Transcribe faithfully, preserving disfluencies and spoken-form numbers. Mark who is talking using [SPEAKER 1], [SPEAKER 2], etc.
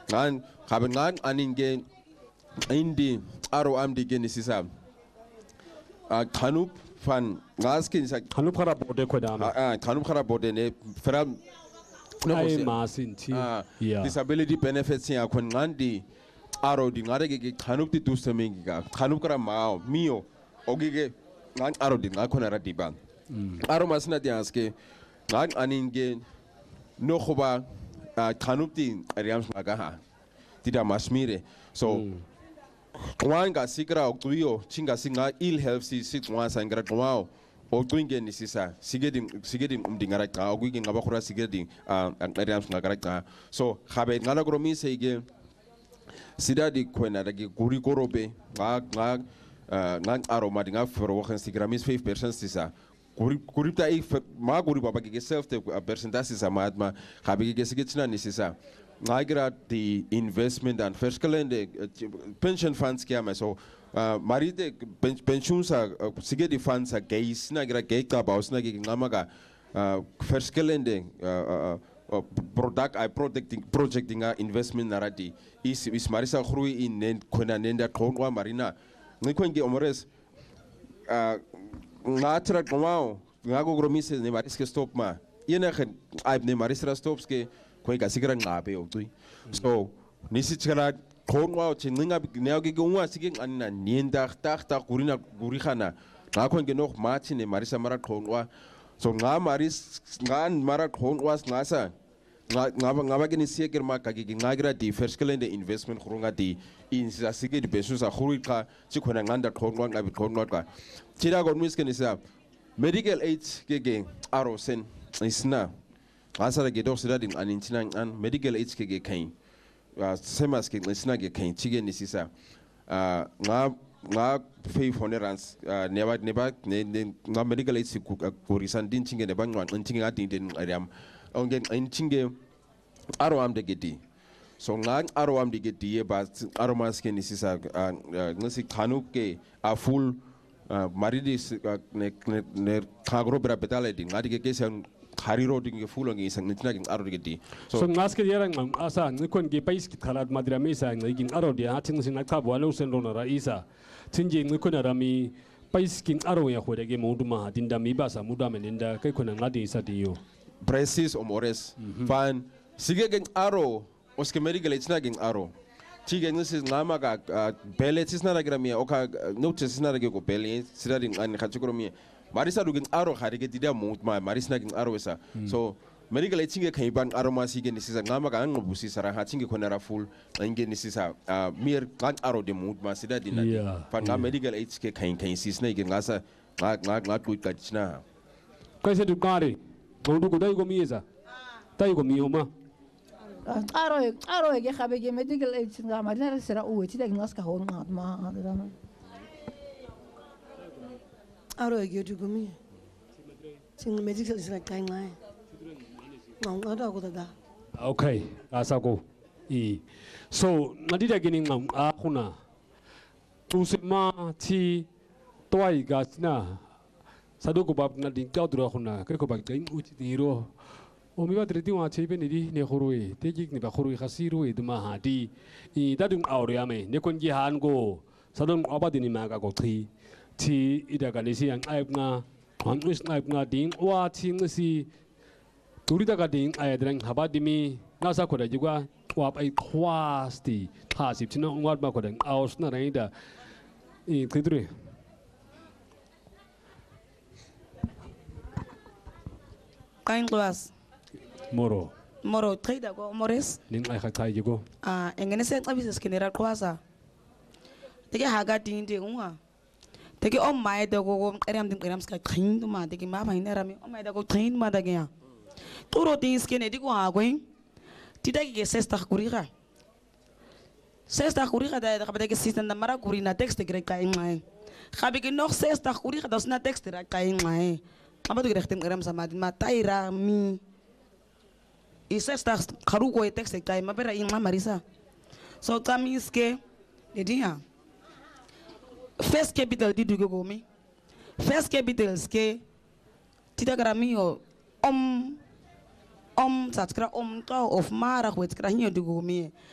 [SPEAKER 1] ngan haben ngan aninge indi aro am dige nisisa a kanup fan ngaskin sa
[SPEAKER 2] kanup khara bode ko dama
[SPEAKER 1] a kanup khara bode ne fram
[SPEAKER 2] ai masin ti
[SPEAKER 1] yeah disability benefits ya kon ngandi aro di ngare ge kanup ti dustemengi ga kanup kara mao mio ogige ngan aro di ngakona radiban aro masina di aske ngan aninge no khoba kanup ti ariams magaha tida masmire so Kwanga sigra oktuyo chinga singa ill health si sit wa sangra kwao oktuinge ni sisa sigeding sigeding umdingara ka ogwige ngaba khura sigeding ariams ngara ka so khabe ngala gromi seige sidadi kwena dagi guri korobe nga nga nga aroma dinga foro wakhan sigramis five percent sisa guri guri ta ik ma guri baba ge self te percentage sisa madma khabe ge sigetsina ni sisa Nagra the investment and fiscal and pension funds kiama so maride pensions are sige the funds are gay snagra gay kabaus nagi ngamaga fiscal and product I protecting projecting investment narati is is marisa khrui in nen kona nenda khonwa marina ngikhwengi omores ngatra kwao ngago gromise ne mariske stop ma yena khen I ne marisra stops ke koika sigrang ngabe okutui so nisi chara khonwa chinga neoge gungwa sigeng anna nienda tak tak gurina gurihana ngakho ngeno mathi ne marisa mara khonwa so nga maris ngan mara khonwa ngasa ngaba ngaba ke nisiye maka ke ngagira di fiscal and investment khurunga di in sasike di pesos a khurika chikhona nganda khonwa ngabi khonwa ka chira gonmis ke nisa medical aid ke ge arosen isna Asara ge dok sida din anintina an medical aids ke ge kain semas ke lisna ge kain chige ni sisa nga nga pay funerals never never nga medical aids ku kurisan din chinge ne bangwan chinge ga din din ariam ongen chinge aro am de gedi so nga aro am de gedi ba aro mas ke ni sisa ngasi khanu ke a full maridis ne ne khagro bra betale din ngadi ke ke Hariro ding fulang isang nitina ging aro digiti
[SPEAKER 2] so ngaske yerang mam asa nikon ge pais kit khalat madra mesa ngin aro dia ating sin nakha bwalo sen rona ra isa tinje nikon arami pais king aro ya khode ge moduma dinda mi basa muda meninda kai kona ngadi isa diyo
[SPEAKER 1] precis omores fan sige ging aro oske medical itna ging aro tige ngisi ngama ga bele tisna ra gramia oka notice na ra ge ko bele sidaring an khachukromi Marisa dugin aro harige tidak mau ma Marisa naging aro esa so medical chinge kaiban aro masih ge nisisa ngama ka ngobusi sara ha chinge konera full nge nisisa mir kan aro de mood ma sida dinati fan ngam medical aid ke kain kain sisna ge ngasa ngak ngak ngak kuit kachna
[SPEAKER 2] kaise du kare ngodu ko dai go mieza dai go mioma
[SPEAKER 3] aro aro ge khabe ge medical aid ngama dina sira uwe tidak ngas ka hon ngat ma adana
[SPEAKER 4] Aro ege dugumi, sing medical is like kind line. Ngong ada aku tada.
[SPEAKER 2] Okay, asako. I. So nadida gini ngam akuna. Tusema ti toai gasna. Sadu ko bab nading kau dura akuna. Kau ko bab kain uci tiro. Omi ba terti wa cebe ni di ne khurui. Tejik ni ba khurui khasiru itu mah hadi. I dadung auriame. Ne konji han go. Sadung abadi ni maga go tri. Ti ida kanisi yang aib nga, angus aib nga ding, wah ti ngisi, turita ka ding ayat reng habat dimi, ngasa koda juga wap ay kwas ti, hasib cina ngwat ba koda aus na reng ida, i kidri.
[SPEAKER 5] Kain kwas.
[SPEAKER 2] Moro.
[SPEAKER 5] Moro trida go mores.
[SPEAKER 2] Ning ay khatay juga.
[SPEAKER 5] Ah, engene se ngabisa skenera kwasa. Tege haga ding ding ngwa. Tegi om mai da go eram dim eram ska train do ma tegi ma mai nera mi om mai da go train ma da gya turo tin skene di go ha goin ti da ge sesta kurira sesta kurira da da ba ge sistem da mara kurina text gre kai mai khabi ge noch sesta kurira da sna text ra kai mai aba do ge eram sama ma taira mi i sesta kharu go text kai ma bera in ma marisa so tamiske de dia First capital di dugo gomi. First capitals ke tidak kami yo om om satkra om kau of marah wet kra hinyo dugo gomi.